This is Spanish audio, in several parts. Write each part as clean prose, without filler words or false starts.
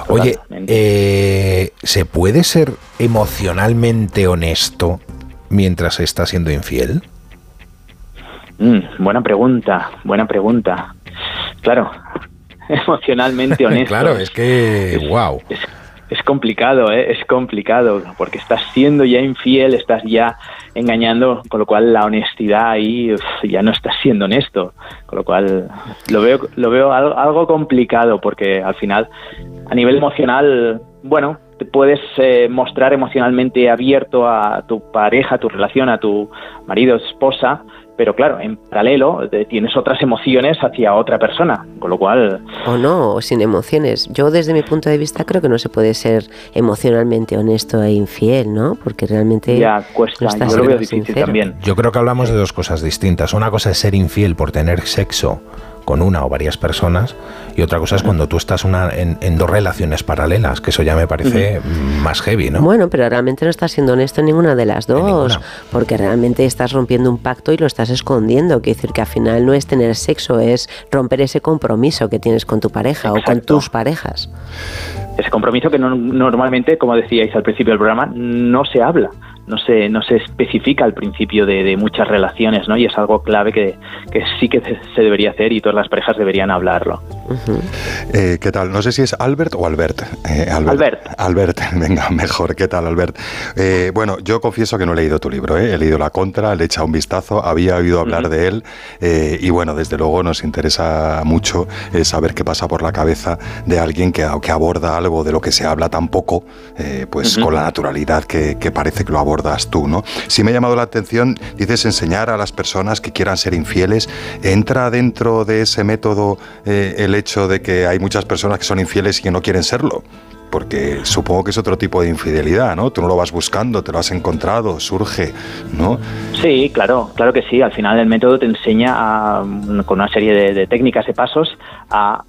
Oye, totalmente. ¿se puede ser emocionalmente honesto mientras se está siendo infiel? Buena pregunta. Claro, emocionalmente honesto. Claro, es que, wow. Es complicado, es complicado, porque estás siendo ya infiel, estás ya engañando, con lo cual la honestidad ahí ya no estás siendo honesto, con lo cual lo veo algo complicado, porque al final, a nivel emocional, bueno, te puedes mostrar emocionalmente abierto a tu pareja, a tu relación, a tu marido, esposa, pero claro, en paralelo tienes otras emociones hacia otra persona, con lo cual... O no, o sin emociones. Yo desde mi punto de vista creo que no se puede ser emocionalmente honesto e infiel, ¿no? Porque realmente... Ya cuesta, no yo lo veo difícil también. Yo creo que hablamos de dos cosas distintas. Una cosa es ser infiel por tener sexo con una o varias personas, y otra cosa es cuando tú estás en dos relaciones paralelas, que eso ya me parece más heavy, ¿no? Bueno, pero realmente no estás siendo honesto en ninguna de las dos, porque realmente estás rompiendo un pacto y lo estás escondiendo. Quiere decir que al final no es tener sexo, es romper ese compromiso que tienes con tu pareja. Exacto. O con tus parejas. Ese compromiso que normalmente, como decíais al principio del programa, no se habla. No se especifica al principio de muchas relaciones, ¿no? Y es algo clave que sí que se debería hacer, y todas las parejas deberían hablarlo. ¿Qué tal? No sé si es Albert o Albert. Albert, venga, mejor. ¿Qué tal, Albert? Bueno, yo confieso que no he leído tu libro, ¿eh? He leído La Contra, le he echado un vistazo, había oído hablar de él, y bueno, desde luego nos interesa mucho saber qué pasa por la cabeza de alguien que aborda algo de lo que se habla tan poco, pues con la naturalidad que parece que lo abordas tú, ¿no? Sí me ha llamado la atención, dices, enseñar a las personas que quieran ser infieles. ¿Entra dentro de ese método el hecho de que hay muchas personas que son infieles y que no quieren serlo? Porque supongo que es otro tipo de infidelidad, ¿no? Tú no lo vas buscando, te lo has encontrado, surge, ¿no? Sí, claro que sí. Al final el método te enseña con una serie de técnicas, de pasos, a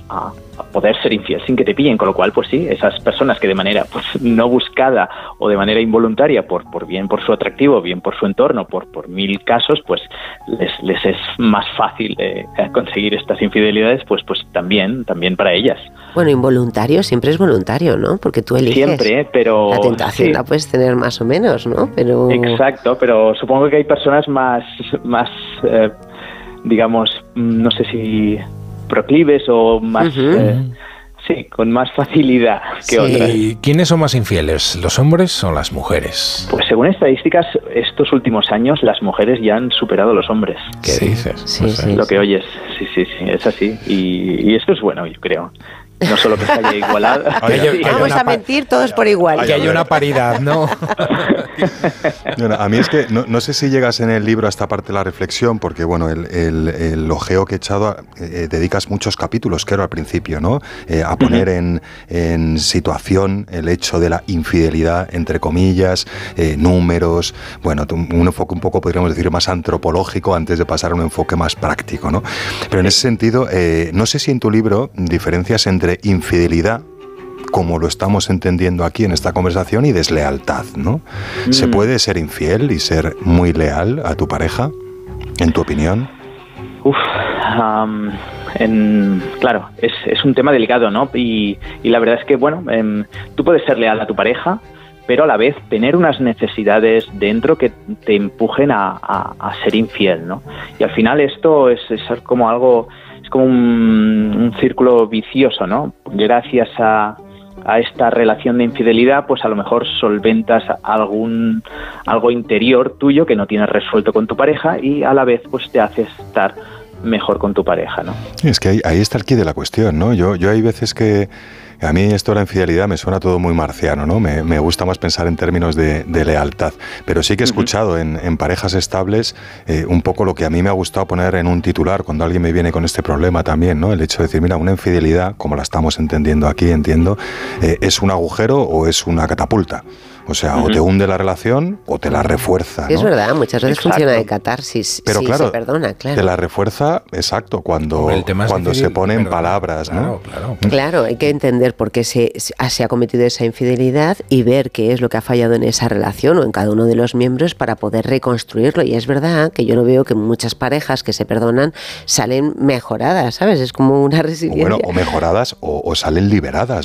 poder ser infiel sin que te pillen. Con lo cual, pues sí, esas personas que de manera pues no buscada o de manera involuntaria, por bien por su atractivo, bien por su entorno, por mil casos, pues les es más fácil conseguir estas infidelidades, pues también para ellas. Bueno, involuntario siempre es voluntario, ¿no? Porque tú eliges. Siempre, pero... La tentación la puedes tener más o menos, ¿no? Pero... Exacto, pero supongo que hay personas más digamos, no sé si proclives o más... sí, con más facilidad que otras. ¿Y quiénes son más infieles, los hombres o las mujeres? Pues según estadísticas, estos últimos años las mujeres ya han superado a los hombres. ¿Qué dices? Sí, lo que oyes, sí, es así. Y esto es bueno, yo creo. No solo que se haya igualado. Vamos a mentir todos por igual. Que haya una paridad, ¿no? A mí es que no sé si llegas en el libro a esta parte de la reflexión, porque bueno, el ojeo que he echado, dedicas muchos capítulos, creo, al principio, ¿no? A poner en situación el hecho de la infidelidad, entre comillas, números, bueno, un enfoque un poco, podríamos decir, más antropológico antes de pasar a un enfoque más práctico, ¿no? Pero en ese sentido, no sé si en tu libro diferencias entre infidelidad, como lo estamos entendiendo aquí en esta conversación, y deslealtad, ¿no? ¿Se puede ser infiel y ser muy leal a tu pareja, en tu opinión? Claro, es un tema delicado, ¿no? Y la verdad es que, bueno, tú puedes ser leal a tu pareja, pero a la vez tener unas necesidades dentro que te empujen a ser infiel, ¿no? Y al final esto es como algo... Es como un círculo vicioso, ¿no? Gracias a esta relación de infidelidad, pues a lo mejor solventas algo interior tuyo que no tienes resuelto con tu pareja, y a la vez pues te hace estar mejor con tu pareja, ¿no? Es que ahí está el quid de la cuestión, ¿no? Yo hay veces que a mí esto de la infidelidad me suena todo muy marciano, ¿no? Me gusta más pensar en términos de lealtad. Pero sí que he escuchado en parejas estables un poco lo que a mí me ha gustado poner en un titular cuando alguien me viene con este problema también, ¿no? El hecho de decir, mira, una infidelidad, como la estamos entendiendo aquí, ¿es un agujero o es una catapulta? O sea, o te hunde la relación o te la refuerza, ¿no? Es verdad, muchas veces funciona de catarsis. Pero claro, se perdona, claro. Te la refuerza, exacto, cuando se ponen palabras, ¿no? Claro, hay que entender por qué se ha cometido esa infidelidad y ver qué es lo que ha fallado en esa relación o en cada uno de los miembros para poder reconstruirlo. Y es verdad que yo lo veo que muchas parejas que se perdonan salen mejoradas, ¿sabes? Es como una resiliencia. Bueno, o mejoradas o salen liberadas,